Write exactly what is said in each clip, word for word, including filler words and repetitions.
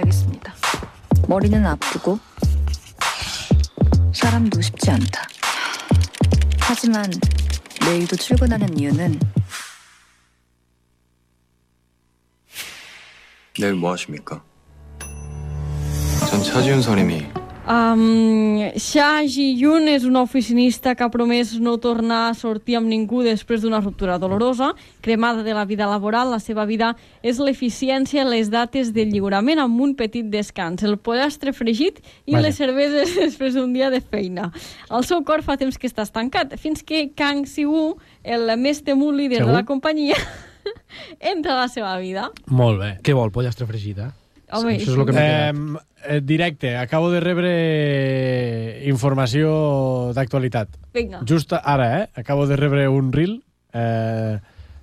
알겠습니다. 머리는 아프고 사람도 쉽지 않다. 하지만 내일도 출근하는 이유는 내일 뭐 하십니까? 전 차지훈 선임이 Um, Xia Ji-yun és una oficinista que ha promès no tornar a sortir amb ningú després d'una ruptura dolorosa. Cremada de la vida laboral, la seva vida és l'eficiència en les dates de lliurament amb un petit descans, el pollastre fregit i Vaja. les cerveses després d'un dia de feina. El seu cor fa temps que està estancat, fins que Kang Si-woo, el més temut líder Segur? de la companyia, entra a la seva vida. Molt bé. Què vol, pollastre fregit, eh? Home, Això és el que eh, eh, directe, acabo de rebre informació d'actualitat. Vinga. Just ara, eh? Acabo de rebre un reel eh,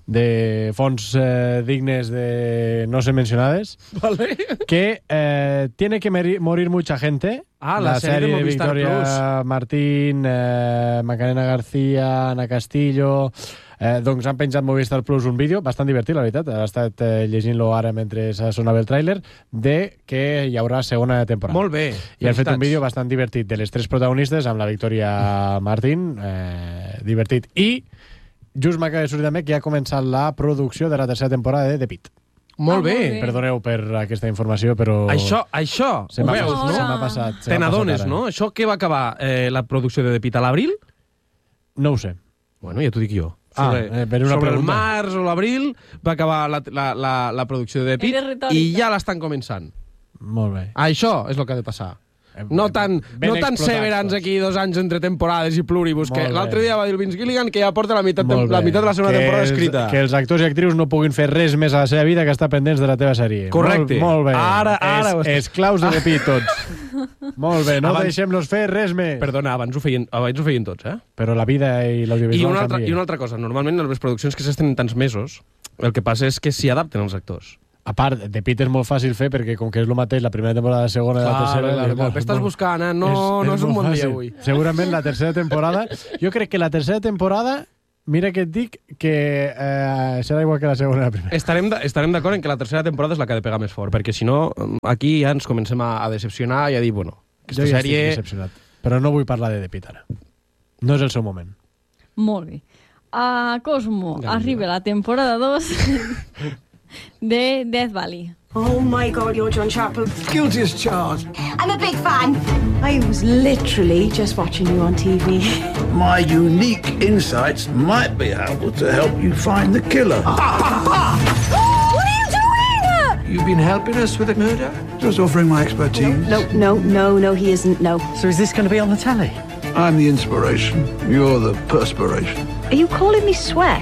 de fonts eh, dignes de no ser mencionades. Vale. Que eh, tiene que morir mucha gente. Ah, la, la sèrie, sèrie de Movistar Victoria Plus. Martín, eh, Macarena García, Ana Castillo... Eh, doncs han penjat Movistar Plus un vídeo bastant divertit, la veritat. He estat eh, llegint-lo ara mentre sonava el tràiler, de que hi haurà segona temporada. Molt bé. I han fet un vídeo bastant divertit de les tres protagonistes amb la Victoria Martín, eh, divertit. I just m'acaba de sortir també que ja ha començat la producció de la tercera temporada de The Pitt. Molt bé. Ah, Perdoneu per aquesta informació, però... Això, això, se ho veus, no? Se m'ha passat. Te n'adones, no? Això que va acabar eh, la producció de The Pitt a l'abril? No ho sé. Bueno, ja t'ho dic jo. Ah, sobre, eh, per una sobre el pregunta. març o l'abril va acabar la, la, la, la producció de The Pitt i ja l'estan començant. Molt bé. Això és el que ha de passar. No tan, no tan severans aquí dos anys entre temporades i pluribus, que l'altre dia va dir el Vince Gilligan que ja porta la meitat, la meitat de la segona que temporada els, escrita. Que els actors i actrius no puguin fer res més a la seva vida que estar pendents de la teva sèrie. Correcte. Molt, molt bé. Ara, ara... Es, esclaus de The Pitt, tots. Molt bé, no abans, deixem-los fer res més. Perdona, abans ho feien, abans ho feien tots, eh? Però la vida i l'audiovisual I una altra, canvia. I una altra cosa, normalment en les produccions que s'estenen tants mesos, el que passa és que s'hi adapten els actors. A part, The Pitt és molt fàcil fer perquè com que és el mateix la primera temporada, la segona i la tercera... Clar, clar, clar. Estàs buscant, eh? No és, no és, és un bon dia avui. Segurament la tercera temporada... Jo crec que la tercera temporada, mira que et dic, que eh, serà igual que la segona i la primera. Estarem, estarem d'acord en que la tercera temporada és la que ha de pegar més fort, perquè si no, aquí ja ens comencem a, a decepcionar i a dir, bueno, aquesta jo ja sèrie... estic decepcionat, però no vull parlar de The Pitt ara. No és el seu moment. Molt bé. A Cosmo Gàmbia. Arriba la temporada dos de Death Valley. Oh my God, you're John Chappell. Guilty as charged. I'm a big fan. I was literally just watching you on T V. My unique insights might be able to help you find the killer. What are you doing? You've been helping us with a murder? Just offering my expertise. No, no, no, no, he isn't, no. So is this going to be on the telly? I'm the inspiration. You're the perspiration. Are you calling me Sweat?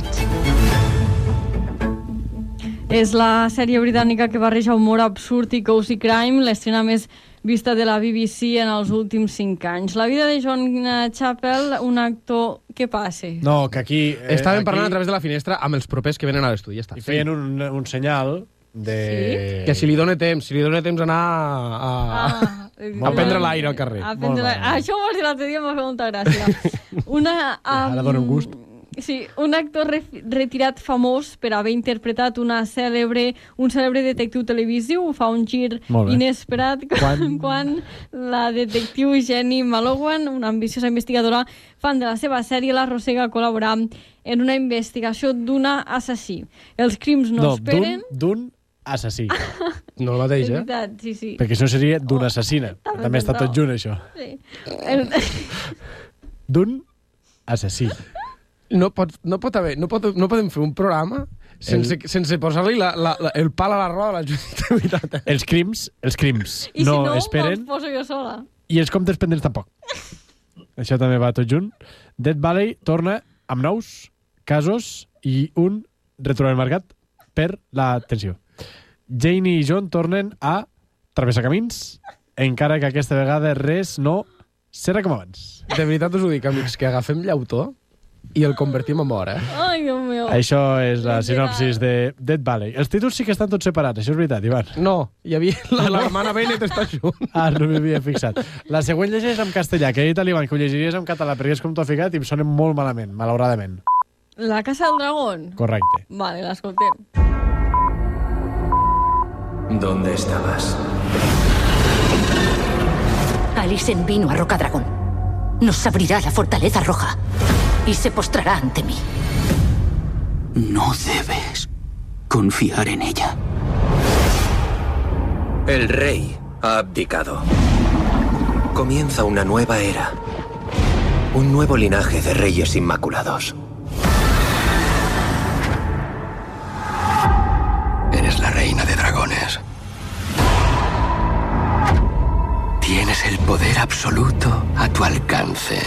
És la sèrie britànica que barreja humor absurd i cozy crime, l'estrena més vista de la B B C en els últims cinc anys. La vida de John Chappell, un actor... Què passa? No, que aquí... Eh, Estàvem aquí... parlant a través de la finestra amb els propers que venen a l'estudi, ja està. I feien un, un senyal de... Sí? Que si li dóna temps, si li dóna temps anar a, Ah, a prendre l'aire al carrer. A prendre l'aire. Això ho vas dir l'altre dia, m'ha fet molta gràcia. Una... Um, Ara dóna un gust. Sí, un actor re retirat famós per haver interpretat una cèlebre, un cèlebre detectiu televisiu fa un gir inesperat quan, quan la detectiu Jenny Malowan, una ambiciosa investigadora fan de la seva sèrie, l'arrossega a col·laborar en una investigació d'una assassí. Els crims no, no esperen... d'un assassí. No el mateix, eh? Veritat, sí, sí. Perquè això seria d'una assassina. Oh, també està tot junt, això. Sí. El... d'un assassí. No pot, no pot haver, no, pot, no podem fer un programa sense, el... sense posar-li la, la, la, el pal a la roda a la Judit. Els crims, els crims I no, si no, esperen. me'ls poso jo sola. I els comptes pendents tampoc. Això també va tot junt. Death Valley torna amb nous casos i un retrobament marcat per la tensió. Janie i John tornen a travessar camins, encara que aquesta vegada res no serà com abans. De veritat us ho dic, amics, que agafem llautó i el convertim en or, eh? Ai, Déu meu. Això és la sinopsis de Death Valley. Els títols sí que estan tots separats, això és veritat, Ivan. No, hi havia... La, la Mana Bennett està junt. Ah, no m'hi havia fixat. La següent llegeix en castellà, que he dit a l'Ivan que ho llegiries en català, perquè és com t'ho ha ficat i em sona molt malament, malauradament. La Casa del Dragón? Correcte. Vale, l'escoltem. ¿Dónde estabas? Alicent vino a Rocadragón. Nos abrirá la fortaleza roja y se postrará ante mí. No debes confiar en ella. El rey ha abdicado. Comienza una nueva era. Un nuevo linaje de reyes inmaculados. Eres la reina de dragones. Tienes el poder absoluto a tu alcance.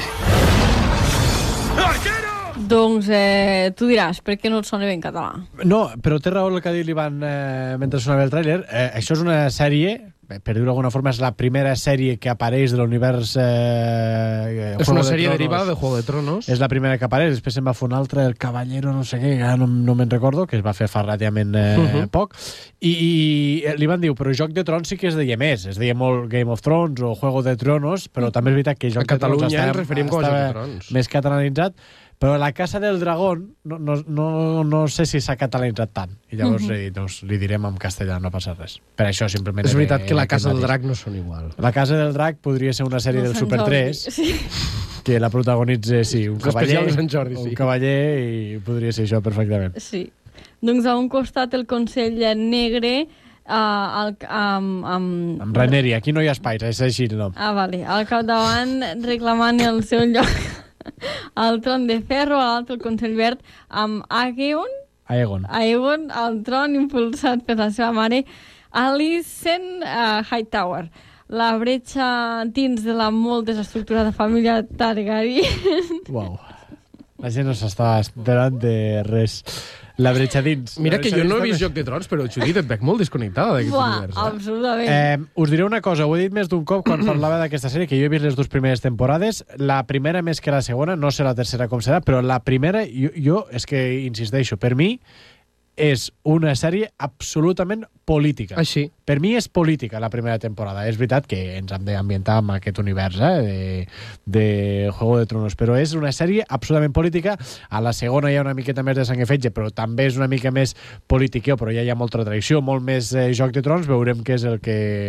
Doncs eh, tu diràs, per què no et sona bé en català? No, però té raó el que ha dit l'Ivan eh, mentre sonava el tràiler. Eh, això és una sèrie, per dir-ho d'alguna forma, és la primera sèrie que apareix de l'univers... Eh, és una sèrie de derivada de Juego de Tronos. És la primera que apareix, després se'n va fer una altra, El Caballero, no sé què, ja no, no me'n recordo, que es va fer fa relativament eh, uh -huh. poc. I, i l'Ivan diu, però Joc de Trons sí que es deia més, es deia molt Game of Thrones o Juego de Tronos, però uh -huh. també és veritat que Joc a de Trons Catalunya estava, ens referim com a Joc de Trons. Més catalanitzat, però La Casa del Dragón no, no, no, no sé si s'ha catalanitzat tant. I llavors uh -huh. li, doncs, li direm en castellà, no passa res. Per això, simplement... És veritat que La Casa del Drac no són igual. La Casa del Drac podria ser una sèrie no del Super tres, sí. que la protagonitza, sí, un cavaller, de Sant Jordi, sí. un cavaller, i podria ser això perfectament. Sí. Doncs a un costat el Consell Negre... Uh, al, amb, amb... amb Rhaenyra, aquí no hi ha espais, és així, no? Ah, vale. Al capdavant reclamant el seu lloc al tron de ferro, a l'altre el Consell Verd, amb Aegon, Aegon. Aegon al tron impulsat per la seva mare, Alicent uh, Hightower. La bretxa dins de la molt desestructurada família Targaryen. Uau. La gent no s'està esperant de res. La bretxa dins. Mira la que jo no he vist Joc de Trons, però Judit, et veig molt desconnectada d'aquest univers. Eh? Absolutament. Eh, us diré una cosa, ho he dit més d'un cop quan parlava d'aquesta sèrie, que jo he vist les dues primeres temporades, la primera més que la segona, no sé la tercera com serà, però la primera, jo, jo és que insisteixo, per mi és una sèrie absolutament política. Així. Per mi és política la primera temporada. És veritat que ens hem d'ambientar amb aquest univers eh, de, de Juego de Tronos, però és una sèrie absolutament política. A la segona hi ha una miqueta més de sang i fetge, però també és una mica més política, però ja hi ha molta tradició, molt més eh, Joc de Trons. Veurem què és el que